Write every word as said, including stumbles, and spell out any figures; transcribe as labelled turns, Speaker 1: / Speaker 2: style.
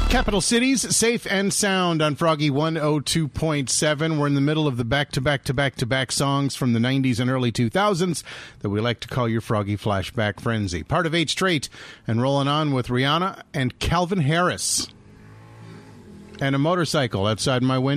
Speaker 1: Capital Cities, safe and sound on Froggy one oh two point seven. We're in the middle of the back-to-back-to-back-to-back songs from the nineties and early two thousands that we like to call your Froggy Flashback Frenzy. Part of eight straight, and rolling on with Rihanna and Calvin Harris. And a motorcycle outside my window.